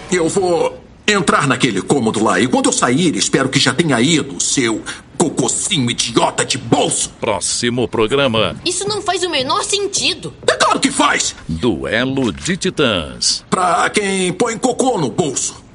Eu vou entrar naquele cômodo lá. E quando eu sair, espero que já tenha ido, seu cocôcinho idiota de bolso. Próximo programa. Isso não faz o menor sentido. É claro que faz. Duelo de Titãs. Pra quem põe cocô no bolso.